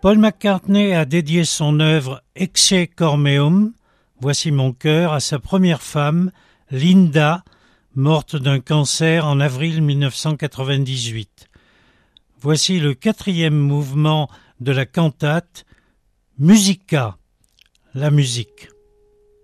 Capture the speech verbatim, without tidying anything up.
Paul McCartney a dédié son œuvre Ecce Cor Meum, Voici mon cœur, à sa première femme, Linda, morte d'un cancer en avril mille neuf cent quatre-vingt-dix-huit. Voici le quatrième mouvement de la cantate Musica, la musique.